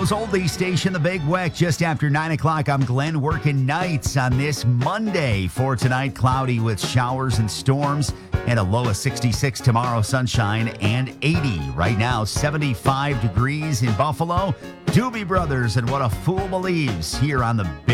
Buffalo's oldie station, The Big Weck, just after 9 o'clock. I'm Glenn, working nights on this Monday. For tonight, cloudy with showers and storms, and a low of 66 tomorrow, sunshine and 80. Right now, 75 degrees in Buffalo. Doobie Brothers and What a Fool Believes here on The Big